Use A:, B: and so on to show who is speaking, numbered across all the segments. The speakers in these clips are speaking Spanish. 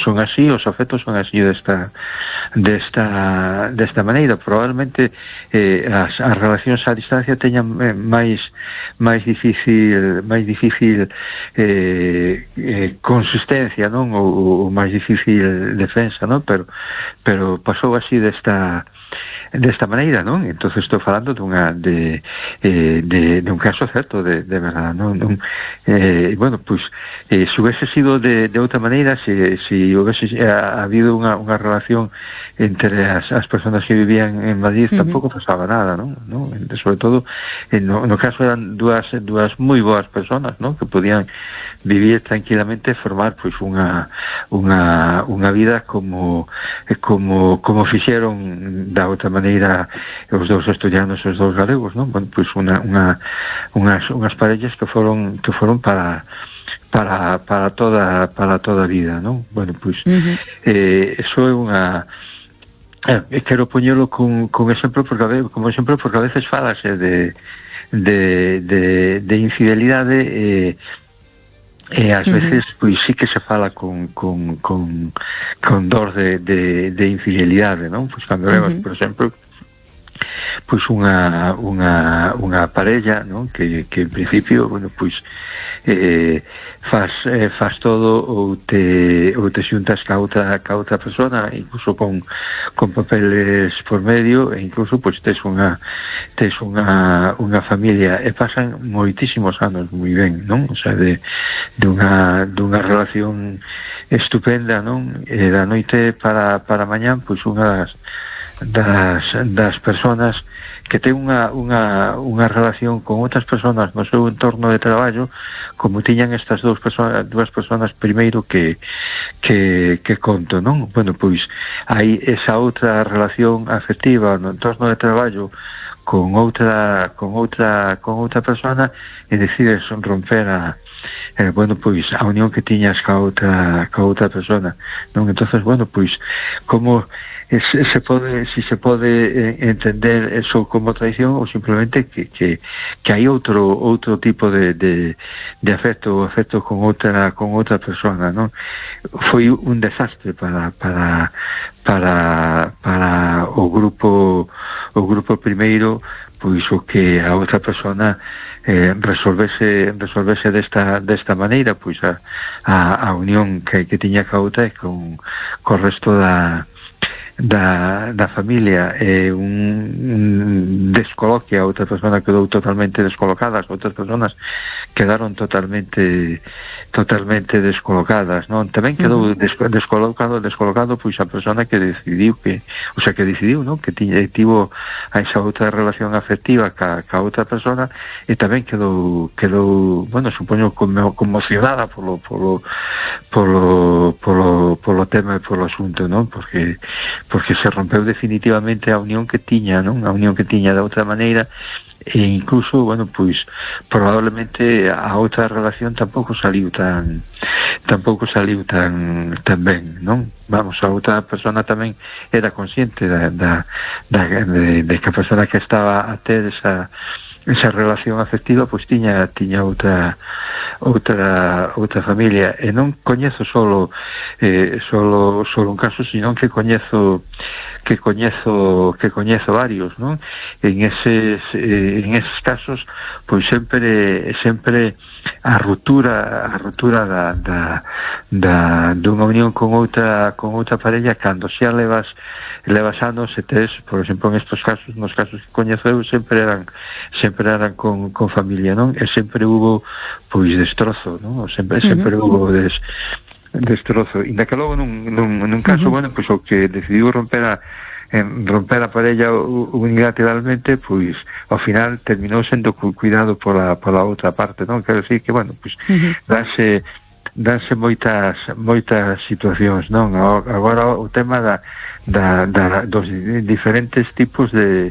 A: son así, os afectos son así desta maneira. Probablemente as relacións a distancia teñan máis difícil consistencia, non? Ou máis difícil defensa, non? Pero pasou así desta maneira, non? Entonces estou falando de un caso certo de verdad, non? Bueno, pois se houvese sido de outra maneira, se houvese habido unha relación entre as persoas que vivían en Madrid, tampouco pasaba nada, non? Sobre todo no caso eran dúas moi boas persoas, non? Que podían vivir tranquilamente e formar pois unha vida como fixeron da outra maneira os dous asturianos e os dous galegos, non? Bueno, pois unhas parellas que foron para toda a vida, non? Bueno, pois eso é unha quero poñelo con exemplo porque a veces falase de infidelidade e ás veces pois sí que se fala con dor de infidelidade, non? Pois cando levas, por exemplo, pois unha parella, non? Que en principio, bueno, pois faz todo ou te xuntas ca outra persona, incluso con papeles por medio, e incluso pois tes unha familia, e pasan moitísimos anos moi ben, non? O sea, dunha relación estupenda, non? E da noite para mañán, pois unha das personas que ten unha relación con outras persoas no seu entorno de traballo, como tiñan estas dúas persoas primeiro que conto, non? Bueno, pois hai esa outra relación afectiva no entorno de traballo con outra persona, e decides romper bueno, pois a unión que tiñas ca outra persona, non? Entonces, bueno, pois como se pode entender eso como traición, ou simplemente que hai outro tipo de afecto con outra persona, non? Foi un desastre para o grupo primeiro, pois o que a outra persona resolvese desta maneira, pois a unión que tiña ca outra e con o resto da familia, un descoloque, a outra persona quedou totalmente descolocada, as outras personas quedaron totalmente descolocadas, non? Tamén quedou descolocado pois a persona que decidiu, non? Que tivo a esa outra relación afectiva ca outra persona, e tamén quedou, bueno, supoño conmocionada polo tema e polo asunto, non? Porque se rompeu definitivamente a unión que tiña, non? A unión que tiña da outra maneira, e incluso, bueno, pois probablemente a outra relación tampouco saliu tan ben, non? Vamos, a outra persona tamén era consciente de que a persona que estaba a ter esa relación afectiva pois tiña outra familia, e non coñezo solo un caso, sino que coñezo varios, non? En eses casos pois sempre a ruptura dunha unión con outra parella, cando xa levas anos, e tes, por exemplo, en estos casos, nos casos que coñezo eu, sempre eran con familia, non? E sempre hubo pois destrozo, non? Sempre hubo destrozo, inda que logo nun caso, bueno, pois o que decidiu romper a parella unilateralmente, pois ao final terminou sendo cuidado pola outra parte, non? Quero decir que, bueno, pois danse moitas situacións, non? Agora o tema dos diferentes tipos de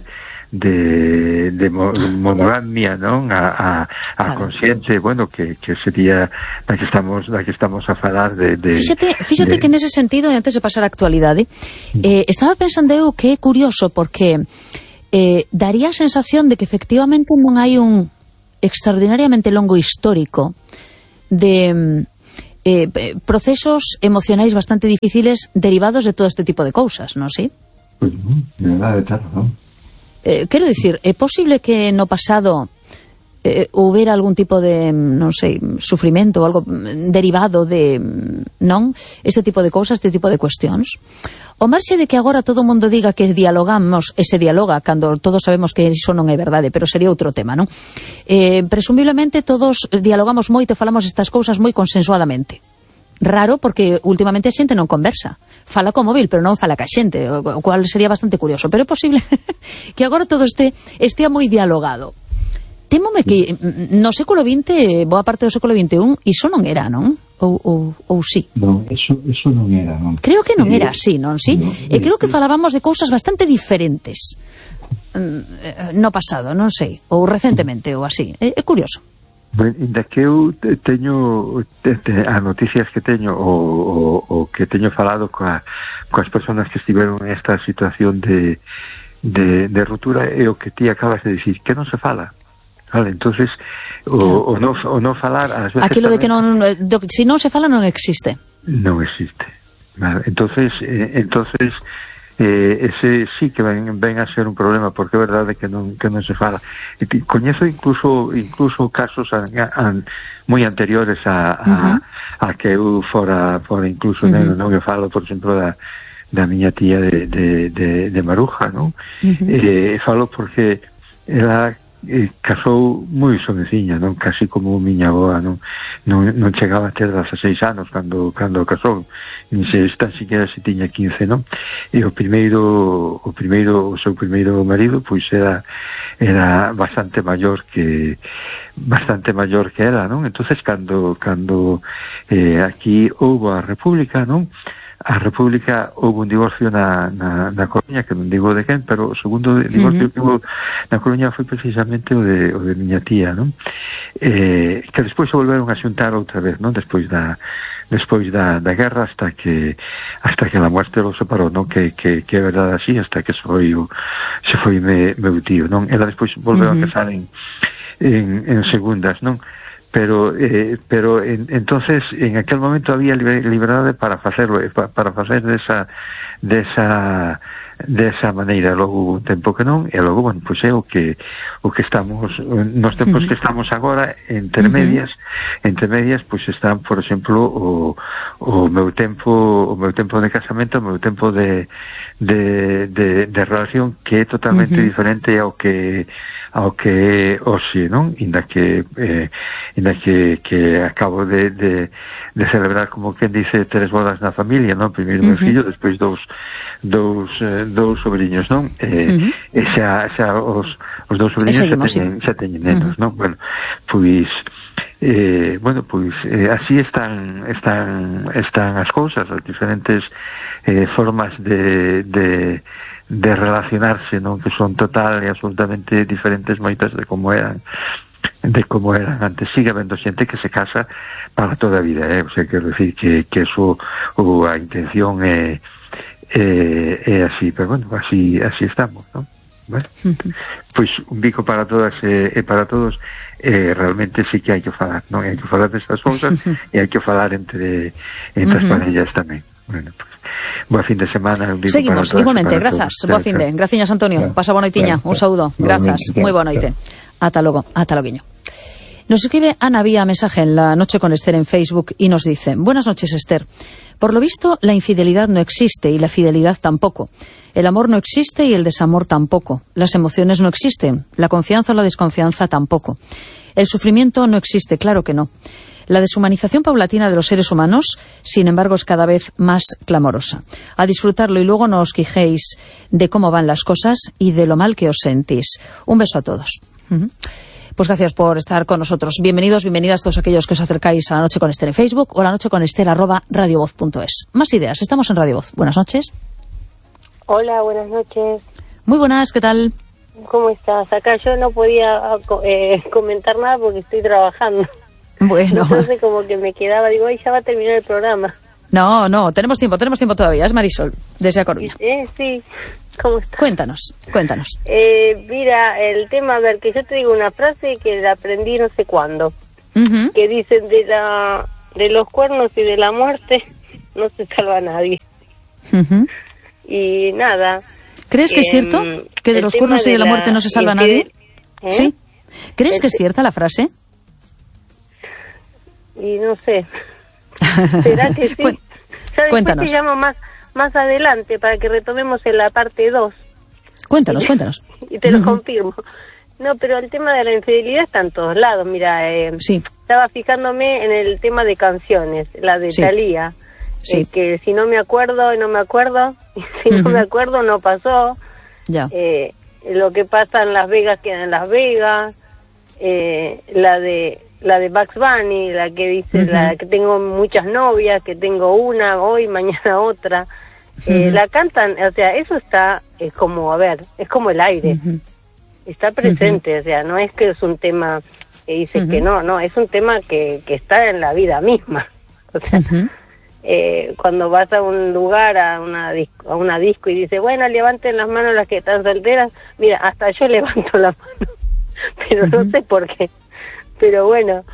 A: monogamia, non? A consciente, bueno, que sería da que estamos a falar de
B: Fíxate que nese sentido, e antes de pasar á actualidade, estaba pensando eu que é curioso, porque daría a sensación de que efectivamente non hai un extraordinariamente longo histórico de procesos emocionais bastante difíciles derivados de todo este tipo de cousas, non si?
A: Pois non, de verdade, claro, non?
B: Quero dicir, é posible que no pasado houbera algún tipo de, non sei, sufrimento ou algo derivado de, non? Este tipo de cousas, este tipo de cuestións. O marxe de que agora todo o mundo diga que dialogamos e se dialoga cando todos sabemos que iso non é verdade, pero sería outro tema, non? Presumiblemente todos dialogamos moito e falamos estas cousas moi consensuadamente. Raro porque últimamente a xente non conversa. Fala co móvil, pero non fala ca xente, o cual sería bastante curioso. Pero é posible que agora todo estea moi dialogado. Témome que no século XX, boa parte do século XXI, iso non era, non? Ou sí?
A: Non, eso non era, non.
B: Creo que non era así, non? Sí? E creo que falábamos de cousas bastante diferentes no pasado, non sei, ou recentemente, ou así. É curioso.
A: Inda que eu teño as noticias que teño o que teño falado coas persoas que estiveron en esta situación de ruptura, é o que ti acabas de dicir, que non se fala. Vale, entonces o non falar ás veces
B: aquilo de que non, se non se fala non existe.
A: Non existe. Vale, entonces ese sí que ven a ser un problema, porque é verdade que non se fala. Coñezo incluso casos moi anteriores a que eu fora incluso neno, non? Eu falo, por exemplo, da miña tía de Maruja, non? Falo porque ela casou moi xoveciña, non? Casi como miña avoa, non chegaba a ter 16 anos cando casou, ni se tan siquiera se tiña 15, non? E o seu primeiro marido pois era bastante maior que ela, non? Entonces cando aquí houbo a República, non? A República houve un divorcio na Coruña, que non digo de quen, pero o segundo divorcio que houve na Coruña foi precisamente o de miña tía, non? Que despois se volveron a xuntar outra vez, non? Despois da guerra, hasta que a muerte lo separou, non? Que é verdade así, hasta que se foi meu tío, non? Ela despois volveu a casar en segundas, non? Pero entonces en aquel momento había liberdade para facerlo, para facer desa maneira. Logo hubo un tempo que non, e logo, bueno, pois é o que estamos nos tempos que estamos agora, entre medias, pois están, por exemplo, o meu tempo de casamento, o meu tempo de relación, que é totalmente diferente ao que hoxe, non? Inda que acabo de celebrar, como quen dice, 3 bodas na familia, non? Primeiro meu fillo, despois dous sobrinhos, non? E xa os dous sobrinhos xa teñen nenos, non? Bueno, pois así están as cousas, as diferentes formas de relacionarse, non? Que son total e absolutamente diferentes, moitas de como eran antes. Sigue habendo xente que se casa para toda a vida, o sea, quero decir que eso, a intención é así, pero bueno, así estamos, non? Bueno, pois un bico para todas e para todos. Realmente sí que hai que falar, non? Hai que falar destas cousas e hai que falar entre as parellas tamén. Bueno, pues, boa fin de semana.
B: Seguimos, igualmente, grazas, boa fin de. Graciñas, Antonio, pasa boa noitiña, un saúdo, grazas, moi boa noite. Ata logo, ata loguiño. Nos escribe Ana vía mensaje en La Noche con Esther en Facebook y nos dice: buenas noches, Esther. Por lo visto, la infidelidad no existe y la fidelidad tampoco. El amor no existe y el desamor tampoco. Las emociones no existen, la confianza o la desconfianza tampoco. El sufrimiento no existe, claro que no. La deshumanización paulatina de los seres humanos, sin embargo, es cada vez más clamorosa. A disfrutarlo y luego no os quejéis de cómo van las cosas y de lo mal que os sentís. Un beso a todos. Pues gracias por estar con nosotros. Bienvenidos, bienvenidas todos aquellos que os acercáis a La Noche con Esther en Facebook o lanocheconester@radiovoz.es. Más ideas, estamos en Radio Voz. Buenas noches.
C: Hola, buenas noches.
B: Muy buenas, ¿qué tal?
C: ¿Cómo estás? Acá yo no podía comentar nada porque estoy trabajando.
B: Bueno.
C: Entonces como que me quedaba, digo, ay, ya va a terminar el programa.
B: No, tenemos tiempo todavía. Es Marisol, desde A Coruña.
C: Sí, ¿cómo estás?
B: Cuéntanos.
C: Mira, el tema, a ver, que yo te digo una frase que la aprendí no sé cuándo, que dicen de la de los cuernos y de la muerte no se salva a nadie. Y nada.
B: ¿Crees que es cierto que de los cuernos y de la muerte no se salva a nadie? ¿Sí? ¿Crees que es cierta la frase?
C: Y no sé. ¿Será que sí?
B: Cuéntanos.
C: Te llamo más adelante para que retomemos en la parte 2.
B: Cuéntanos.
C: Y te lo confirmo. No, pero el tema de la infidelidad está en todos lados. Mira, estaba fijándome en el tema de canciones, la de Thalía. Que si no me acuerdo, no me acuerdo. Y si no me acuerdo, no pasó.
B: Ya.
C: Lo que pasa en Las Vegas queda en Las Vegas. La de Bugs Bunny, la que dice la que tengo muchas novias, que tengo una hoy, mañana otra. La cantan, o sea, eso es como el aire. Está presente, o sea, no es que es un tema que dice que no, es un tema que está en la vida misma. O sea, cuando vas a un lugar, a una disco y dice, bueno, levanten las manos las que están solteras, mira, hasta yo levanto la mano, pero no sé por qué. Pero bueno,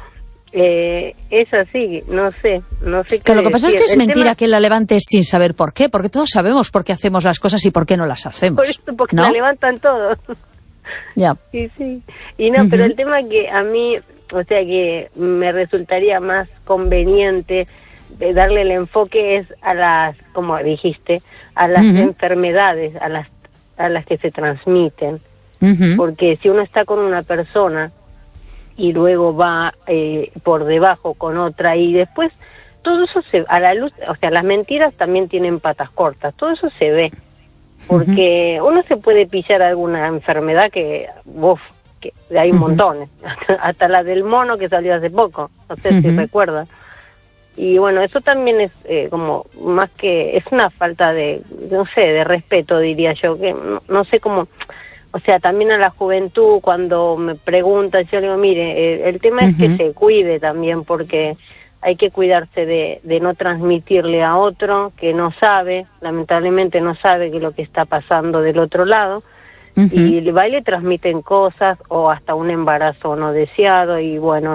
C: es así, no sé qué
B: lo que pasa es que es mentira que la levantes sin saber por qué, porque todos sabemos por qué hacemos las cosas y por qué no las hacemos.
C: Por eso, porque la levantan todos.
B: Ya.
C: Sí. Y no, pero el tema que a mí, o sea, que me resultaría más conveniente darle el enfoque es a las, como dijiste, a las enfermedades, a las que se transmiten. Porque si uno está con una persona y luego va por debajo con otra y después todo eso a la luz, o sea, las mentiras también tienen patas cortas, todo eso se ve. Porque uno se puede pillar alguna enfermedad que hay montones, hasta la del mono que salió hace poco, no sé si recuerdas. Y bueno, eso también es como más que, es una falta de, no sé, de respeto, diría yo, que no sé cómo, o sea, también a la juventud cuando me preguntan, yo le digo, mire, el tema es que se cuide también, porque hay que cuidarse de no transmitirle a otro que no sabe, lamentablemente no sabe que lo que está pasando del otro lado, y le transmiten cosas, o hasta un embarazo no deseado, y bueno,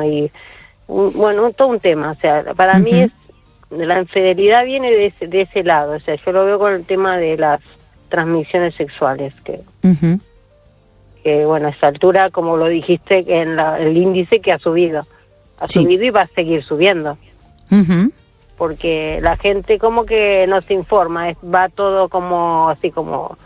C: todo un tema. O sea, para mí la infidelidad viene de ese lado, o sea, yo lo veo con el tema de las transmisiones sexuales, que bueno, a esa altura, como lo dijiste, en el índice que ha subido y va a seguir subiendo. Porque la gente como que no se informa, va todo como así como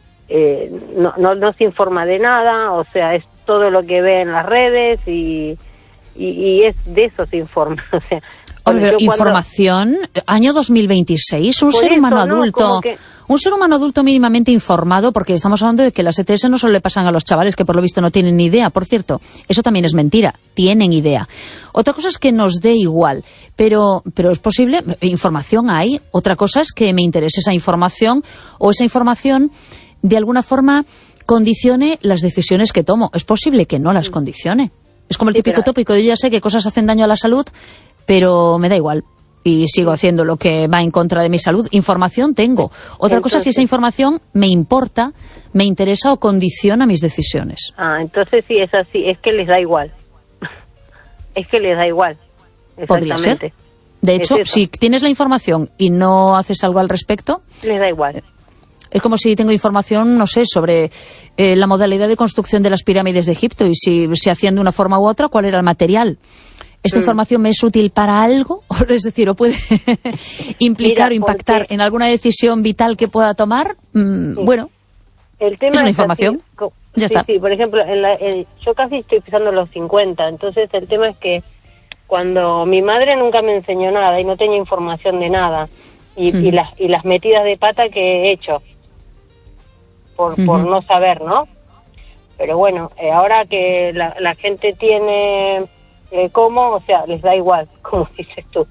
C: no se informa de nada, o sea, es todo lo que ve en las redes y es de eso se informa. O sea,
B: información, año 2026, un ser humano adulto, un ser humano adulto mínimamente informado, porque estamos hablando de que las ETS no solo le pasan a los chavales que por lo visto no tienen ni idea. Por cierto, eso también es mentira, tienen idea. Otra cosa es que nos dé igual, pero es posible, información hay. Otra cosa es que me interese esa información, o esa información de alguna forma condicione las decisiones que tomo. Es posible que no las condicione. Es como el típico tópico, yo ya sé que cosas hacen daño a la salud, pero me da igual y sigo haciendo lo que va en contra de mi salud. Información tengo. Otra cosa si esa información me importa, me interesa o condiciona mis decisiones.
C: Entonces sí es así, es que les da igual. Es que les da igual.
B: Podría ser. De hecho, si tienes la información y no haces algo al respecto,
C: les da igual.
B: Es como si tengo información, no sé, sobre la modalidad de construcción de las pirámides de Egipto y si se hacían de una forma u otra, cuál era el material. ¿Esta información me es útil para algo? Es decir, ¿o puede implicar o impactar en alguna decisión vital que pueda tomar? Bueno,
C: el tema
B: es una información. Ya está.
C: Sí, por ejemplo, yo casi estoy pisando los 50, entonces el tema es que cuando mi madre nunca me enseñó nada y no tenía información de nada, y las metidas de pata que he hecho por no saber, ¿no? Pero bueno, ahora que la gente tiene cómo, o sea, les da igual, como dices tú.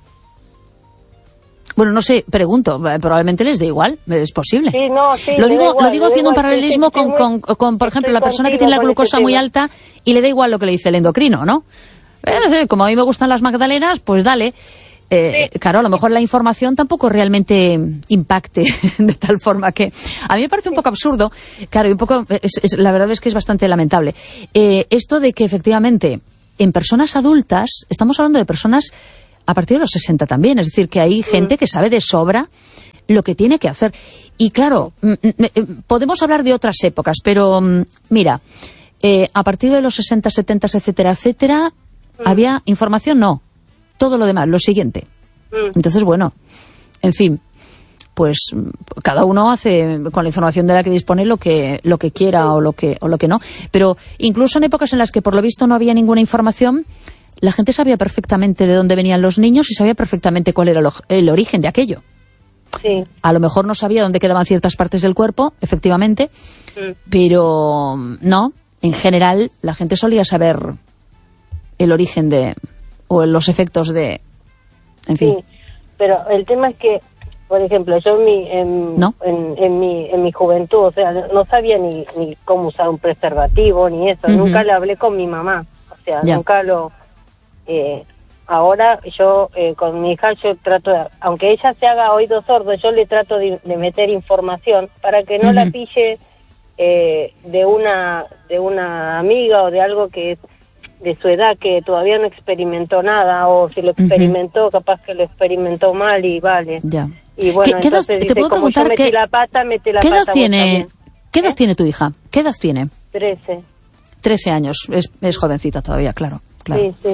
B: Bueno, no sé, pregunto, probablemente les dé igual, es posible.
C: Sí,
B: lo digo haciendo un paralelismo con, por ejemplo, la persona que tiene la glucosa muy alta y le da igual lo que le dice el endocrino, ¿no? Como a mí me gustan las magdalenas, pues dale. Claro, a lo mejor la información tampoco realmente impacte de tal forma que a mí me parece un poco absurdo, claro, y un poco la verdad es que es bastante lamentable esto de que efectivamente en personas adultas, estamos hablando de personas a partir de los 60 también. Es decir, que hay gente que sabe de sobra lo que tiene que hacer. Y claro, podemos hablar de otras épocas, pero mira, a partir de los 60, 70, etcétera, etcétera, ¿había información? No. Todo lo demás, lo siguiente. Entonces, bueno, en fin, pues cada uno hace con la información de la que dispone lo que quiera o lo que no. Pero incluso en épocas en las que por lo visto no había ninguna información, la gente sabía perfectamente de dónde venían los niños y sabía perfectamente cuál era el origen de aquello.
C: Sí.
B: A lo mejor no sabía dónde quedaban ciertas partes del cuerpo, efectivamente, pero no, en general la gente solía saber el origen o los efectos de, en fin.
C: Sí, pero el tema es que, por ejemplo, yo en mi juventud, o sea, no sabía ni cómo usar un preservativo ni eso, nunca le hablé con mi mamá, o sea, nunca lo... ahora yo con mi hija yo trato de, aunque ella se haga oídos sordos, yo le trato de meter información para que no la pille de una amiga o de algo que es de su edad, que todavía no experimentó nada, o si lo experimentó, capaz que lo experimentó mal y vale.
B: Ya.
C: Y bueno, entonces dice, como yo metí la pata, mete la pata.
B: ¿Qué edad tiene tu hija? ¿Qué edad tiene?
C: 13.
B: 13 años, es jovencita todavía, claro.
C: Sí, sí.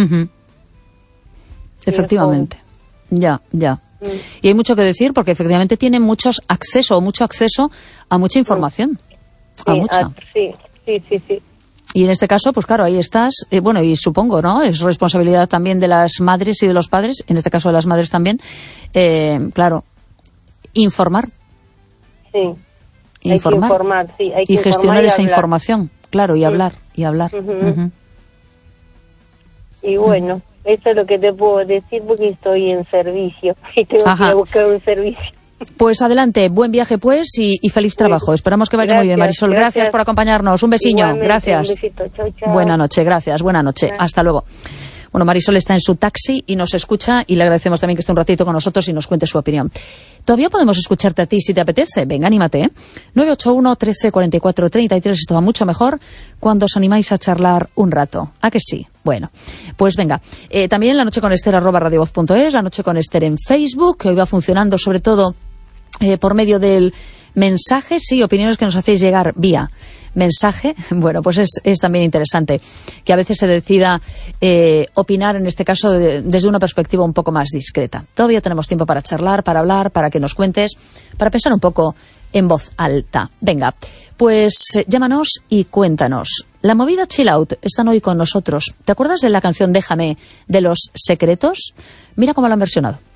B: Efectivamente. Ya. Y hay mucho que decir porque efectivamente tiene mucho acceso a mucha información. A mucha.
C: Sí.
B: Y en este caso, pues claro, ahí estás. Bueno, y supongo, ¿no? Es responsabilidad también de las madres y de los padres, en este caso de las madres también, claro, informar.
C: Sí.
B: Informar.
C: Hay que
B: y gestionar esa
C: hablar.
B: Información, claro, y hablar.
C: Y bueno, eso es lo que te puedo decir porque estoy en servicio y tengo que buscar un servicio.
B: Pues adelante, buen viaje pues y feliz trabajo. Esperamos que vaya muy bien, Marisol. Gracias por acompañarnos. Un besiño.
C: Igualmente,
B: gracias.
C: Un besito. Chau.
B: Buena noche, gracias. Buena noche. Hasta luego. Bueno, Marisol está en su taxi y nos escucha y le agradecemos también que esté un ratito con nosotros y nos cuente su opinión. Todavía podemos escucharte a ti si te apetece. Venga, anímate. 981 13 44 33. Esto va mucho mejor cuando os animáis a charlar un rato. ¿A que sí? Bueno, pues venga. También La Noche con Esther @radiovoz.es, La Noche con Esther en Facebook, que hoy va funcionando sobre todo por medio del mensaje, sí, opiniones que nos hacéis llegar vía mensaje. Bueno, pues es también interesante que a veces se decida opinar, en este caso, desde una perspectiva un poco más discreta. Todavía tenemos tiempo para charlar, para hablar, para que nos cuentes, para pensar un poco en voz alta. Venga, pues llámanos y cuéntanos. La movida Chill Out están hoy con nosotros. ¿Te acuerdas de la canción Déjame de Los Secretos? Mira cómo lo han versionado.